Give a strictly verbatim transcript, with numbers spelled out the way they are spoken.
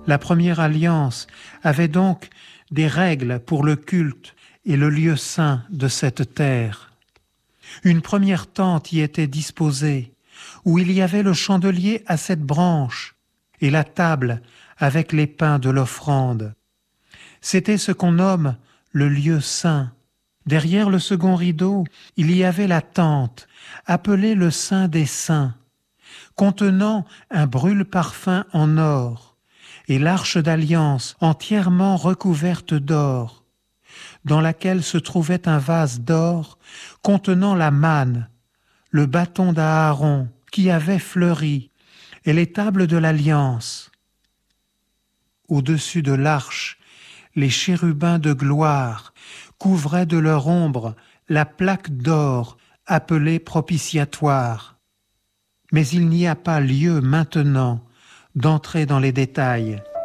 La première alliance avait donc des règles pour le culte et le lieu saint de cette terre. Une première tente y était disposée, où il y avait le chandelier à sept branches et la table avec les pains de l'offrande. C'était ce qu'on nomme le lieu saint. Derrière le second rideau, il y avait la tente, appelée le Saint des Saints, contenant un brûle-parfum en or, et l'arche d'alliance entièrement recouverte d'or, dans laquelle se trouvait un vase d'or contenant la manne, le bâton d'Aaron qui avait fleuri, et les tables de l'alliance. Au-dessus de l'arche, les chérubins de gloire couvraient de leur ombre la plaque d'or appelée propitiatoire. Mais il n'y a pas lieu maintenant d'entrer dans les détails.